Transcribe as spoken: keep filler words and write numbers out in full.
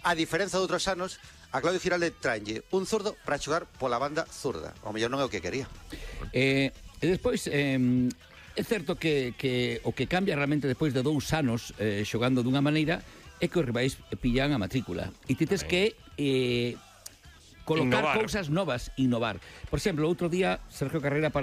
a diferenza de outros anos, a Claudio Giralde traenlle un zurdo para xogar pola banda zurda. O mellor non é o que quería. Eh, e despois, eh, é certo que, que o que cambia realmente despois de dous anos eh, xogando dunha maneira é que os rivais pillan a matrícula. E ti tes que eh, colocar Innovar. cousas novas, innovar. Por exemplo, outro día, Sergio Carrera